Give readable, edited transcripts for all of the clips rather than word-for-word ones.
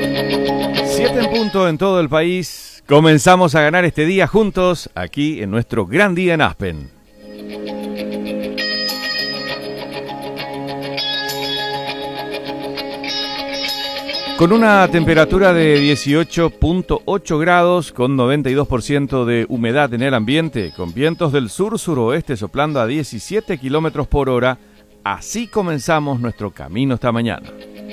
7 en punto en todo el país. Comenzamos a ganar este día juntos, aquí en nuestro gran día en Aspen. Con una temperatura de 18.8 grados, con 92% de humedad en el ambiente, con vientos del sur-suroeste soplando a 17 kilómetros por hora, así comenzamos nuestro camino esta mañana.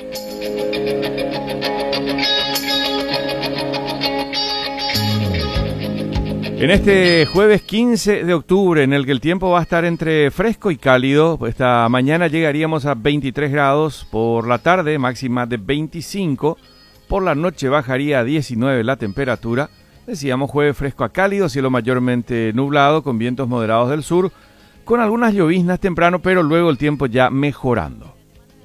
En este jueves 15 de octubre, en el que el tiempo va a estar entre fresco y cálido, esta mañana llegaríamos a 23 grados, por la tarde máxima de 25, por la noche bajaría a 19 la temperatura. Decíamos jueves fresco a cálido, cielo mayormente nublado, con vientos moderados del sur, con algunas lloviznas temprano, pero luego el tiempo ya mejorando.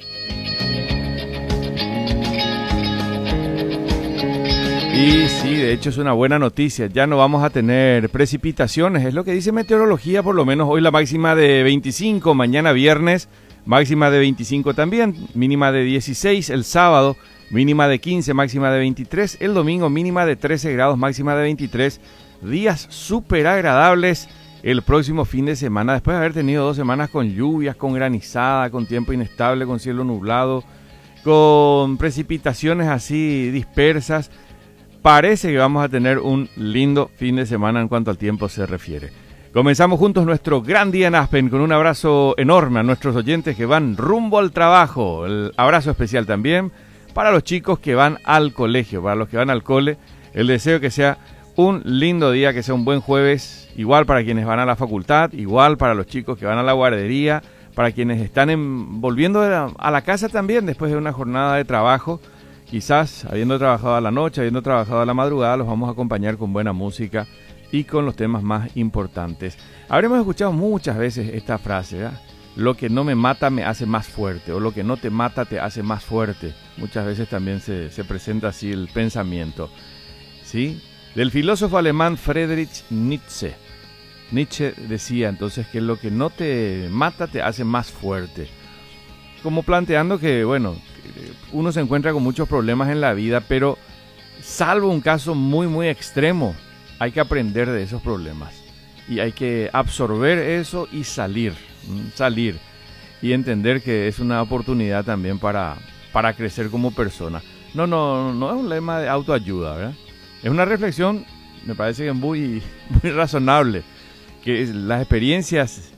Y sí, de hecho es una buena noticia, ya no vamos a tener precipitaciones, es lo que dice meteorología, por lo menos hoy la máxima de 25, mañana viernes máxima de 25 también, mínima de 16, el sábado mínima de 15, máxima de 23, el domingo mínima de 13 grados, máxima de 23, días súper agradables el próximo fin de semana, después de haber tenido 2 semanas con lluvias, con granizada, con tiempo inestable, con cielo nublado, con precipitaciones así dispersas. Parece que vamos a tener un lindo fin de semana en cuanto al tiempo se refiere. Comenzamos juntos nuestro gran día en Aspen con un abrazo enorme a nuestros oyentes que van rumbo al trabajo. El abrazo especial también para los chicos que van al colegio, para los que van al cole. El deseo que sea un lindo día, que sea un buen jueves. Igual para quienes van a la facultad, igual para los chicos que van a la guardería, para quienes están volviendo a la casa también después de una jornada de trabajo. Quizás, habiendo trabajado a la noche, habiendo trabajado a la madrugada, los vamos a acompañar con buena música y con los temas más importantes. Habremos escuchado muchas veces esta frase, ¿verdad? Lo que no me mata me hace más fuerte, o lo que no te mata te hace más fuerte. Muchas veces también se presenta así el pensamiento, ¿sí? Del filósofo alemán Friedrich Nietzsche. Nietzsche decía entonces que lo que no te mata te hace más fuerte. Como planteando que, bueno, uno se encuentra con muchos problemas en la vida, pero salvo un caso muy extremo, hay que aprender de esos problemas y hay que absorber eso y salir y entender que es una oportunidad también para crecer como persona. No es un lema de autoayuda, ¿verdad? Es una reflexión, me parece que muy razonable, que las experiencias